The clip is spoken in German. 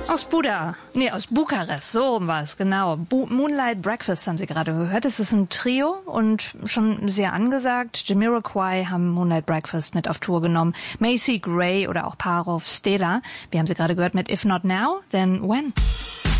Aus Bukarest, so rum war es, genau. Moonlight Breakfast haben Sie gerade gehört. Es ist ein Trio und schon sehr angesagt. Jamiroquai haben Moonlight Breakfast mit auf Tour genommen. Macy Gray oder auch Parov Stela. Wir haben sie gerade gehört mit If Not Now, Then When.